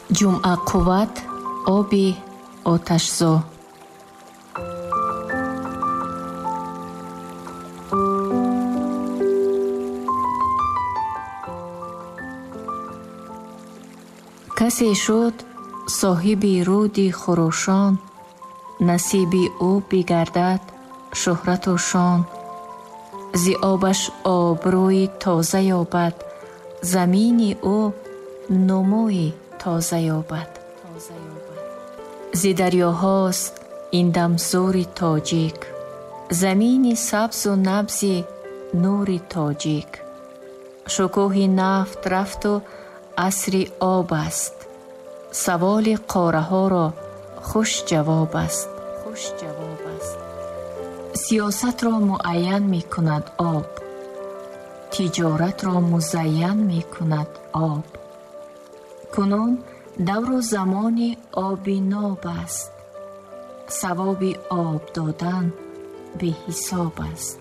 ҷумъа қувват оби оташзо. касе шуд соҳиби руди хурӯшон, насиби ӯ бигардад шӯҳрату шон. зи обаш обрӯи тоза ёбад, замини ӯ нумӯи тоза ёбад. зи дарёҳост ин дам зури тоҷик, замини сабзу набзи нури тоҷик. шукӯҳи нафт рафту асри об аст, саволи қораҳоро хуш ҷавоб аст. сиёсатро муайян мекунад об, тиҷоратро музайян мекунад об. кунун давру замони оби ноб аст, савоби об додан беҳисоб аст.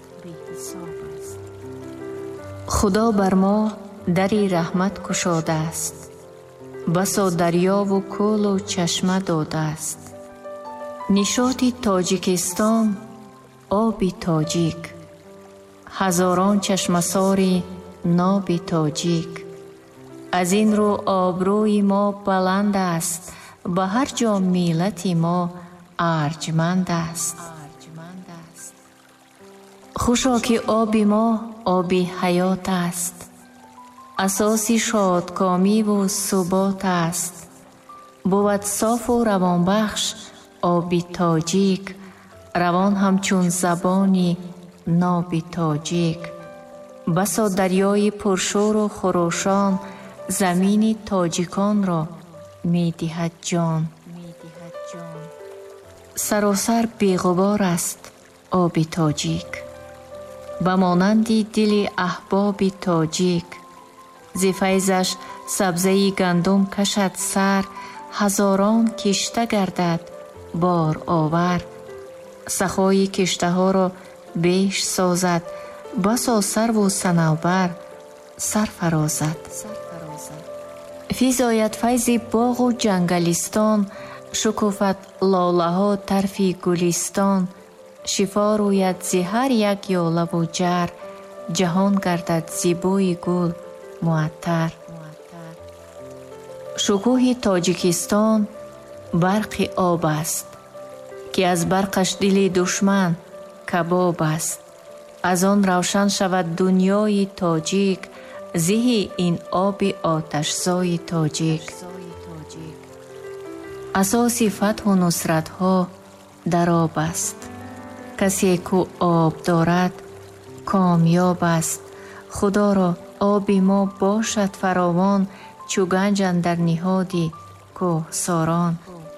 худо бар мо дари раҳмат кушодааст, басо дарёву кӯлу чашма додааст. нишоти тоҷикистон оби тоҷик, ҳазорон чашмасори ноби тоҷик. аз ин рӯ обрӯи мо баланд аст, ба ҳар ҷо миллати мо арҷманд аст. хушо ки оби мо оби ҳаёт аст, асоси шодкомиву субот аст. буд софу равонбахш оби тоҷик, равон ҳамчун забони ноби тоҷик. басо дарёи пуршӯру хурӯшон, замини тоҷиконро медиҳад ҷон. саросар беғубор аст оби тоҷик, ба монанди дили аҳбоби тоҷик. зи файзаш сабзаи гандум кашад сар, ҳазорон кишта гардад бор овар. сахои киштаҳоро беш созад, басо сарву санавбар сарфарозад. физоят файзи боғу ҷангалистон, шукуфат лолаҳо тарфи гулистон. шифо рӯяд зи ҳар як ёлаву ҷар, ҷаҳон гардад зи бӯи гул муаттар. шукӯҳи тоҷикистон барқи об аст, ки аз барқаш дили душман кабоб аст. аз он равшан шавад дунёи тоҷик, зиҳи ин оби оташзои тоҷик. асоси фатҳу нусратҳо дар об аст, касе ку об дорад комёб аст. худоро оби мо бошад фаровон, чу ганҷ андар ниҳоди кӯҳсорон.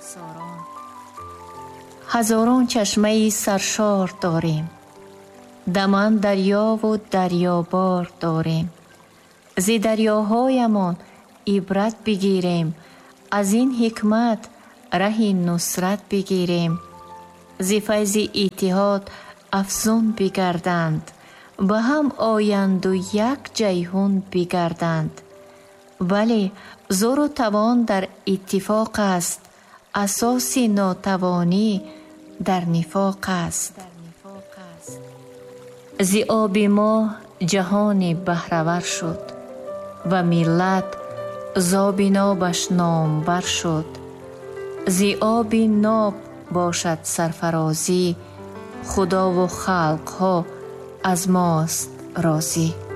ҳазорон чашмаи саршор дорем, даман дарёву дарёбор дорем. зи дарёҳоямон ибрат бигирем, аз ин ҳикмат раҳи нусрат бигирем. зи файзи иттиҳод афзун бигарданд, ба ҳам оянду як ҷайҳун бигарданд. бале зору тавон дар иттифоқ аст, асоси нотавонӣ дар нифоқ аст. зи оби мо ҷаҳони баҳравар шуд, ва миллат зоби нобаш номбар шуд. зи оби ноб бошад сарфарозӣ, худову халқҳо аз мост розӣ.